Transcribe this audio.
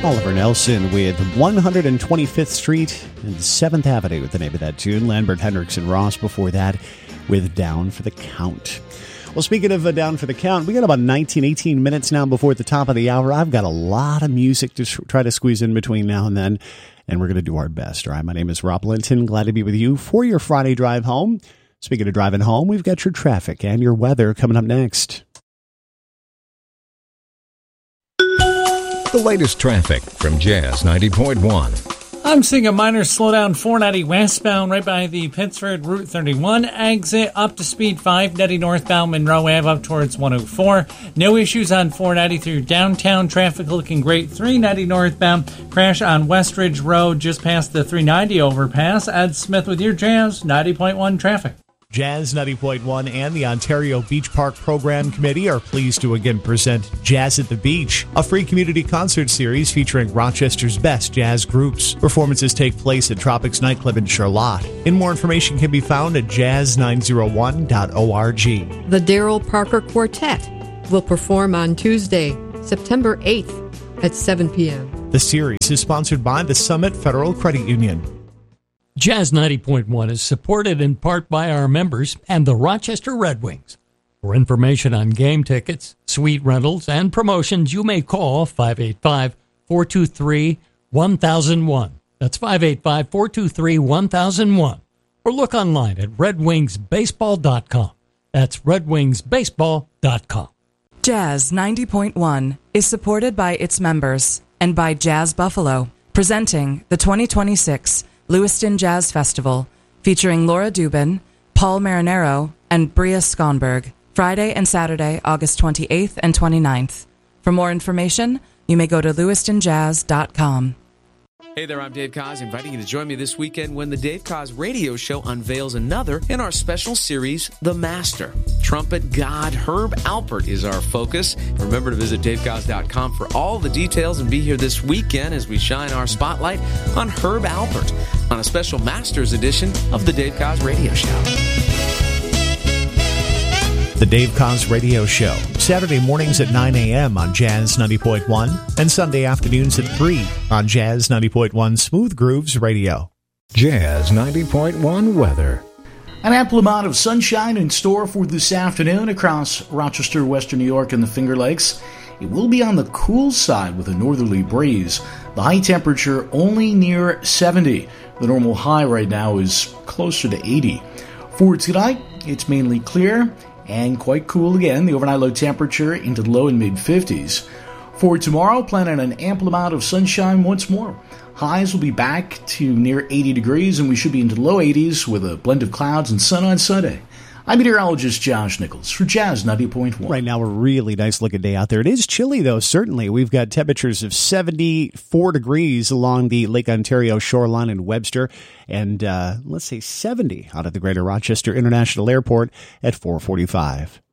Oliver Nelson with 125th Street and 7th Avenue with the name of that tune. Lambert, Hendricks, and Ross before that with Down for the Count. Well, speaking of Down for the Count, we got about 18 minutes now before the top of the hour. I've got a lot of music to try to squeeze in between now and then, and we're going to do our best. All right, my name is Rob Linton. Glad to be with you for your Friday drive home. Speaking of driving home, we've got your traffic and your weather coming up next. The latest traffic from Jazz 90.1. I'm seeing a minor slowdown 490 westbound right by the Pittsford Route 31 exit, up to speed 590 northbound Monroe Ave up towards 104. No issues on 490 through downtown. Traffic looking great. 390 northbound. Crash on Westridge Road just past the 390 overpass. Ed Smith with your Jazz 90.1 traffic. Jazz 90.1 and the Ontario Beach Park Program Committee are pleased to again present Jazz at the Beach, a free community concert series featuring Rochester's best jazz groups. Performances take place at Tropics Nightclub in Charlotte. And more information can be found at jazz901.org. The Darryl Parker Quartet will perform on Tuesday, September 8th at 7 p.m. The series is sponsored by the Summit Federal Credit Union. Jazz 90.1 is supported in part by our members and the Rochester Red Wings. For information on game tickets, suite rentals, and promotions, you may call 585-423-1001. That's 585-423-1001. Or look online at redwingsbaseball.com. That's redwingsbaseball.com. Jazz 90.1 is supported by its members and by Jazz Buffalo, presenting the 2026 Lewiston Jazz Festival, featuring Laura Dubin, Paul Marinero, and Bria Skonberg, Friday and Saturday, August 28th and 29th. For more information, you may go to lewistonjazz.com. Hey there, I'm Dave Koz, inviting you to join me this weekend when the Dave Koz Radio Show unveils another in our special series, The Master. Trumpet god Herb Alpert is our focus. Remember to visit davekoz.com for all the details and be here this weekend as we shine our spotlight on Herb Alpert on a special Masters edition of the Dave Koz Radio Show. The Dave Koz Radio Show, Saturday mornings at 9 a.m. on Jazz 90.1 and Sunday afternoons at 3 on Jazz 90.1 Smooth Grooves Radio. Jazz 90.1 weather. An ample amount of sunshine in store for this afternoon across Rochester, Western New York, and the Finger Lakes. It will be on the cool side with a northerly breeze. The high temperature only near 70. The normal high right now is closer to 80. For tonight, it's mainly clear and quite cool again. The overnight low temperature into the low and mid-50s. For tomorrow, plan on an ample amount of sunshine once more. Highs will be back to near 80 degrees, and we should be into the low 80s with a blend of clouds and sun on Sunday. I'm meteorologist Josh Nichols for Jazz 90.1. Right now, a really nice looking day out there. It is chilly, though, certainly. We've got temperatures of 74 degrees along the Lake Ontario shoreline in Webster, and let's say 70 out of the Greater Rochester International Airport at 4:45.